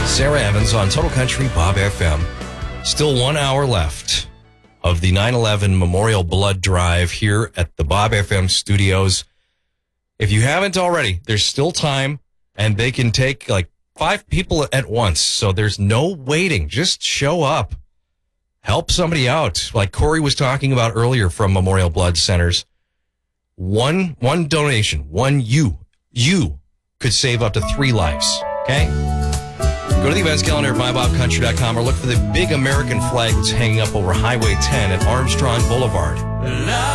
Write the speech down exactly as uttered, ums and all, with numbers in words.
Sarah Evans on Total Country Bob F M. Still one hour left of the nine eleven Memorial Blood Drive here at the Bob F M studios. If you haven't already, there's still time, and they can take like five people at once. So there's no waiting. Just show up. Help somebody out. Like Corey was talking about earlier from Memorial Blood Centers. One, one donation, one you, you could save up to three lives. Okay? Go to the events calendar at my bob country dot com or look for the big American flag that's hanging up over Highway ten at Armstrong Boulevard.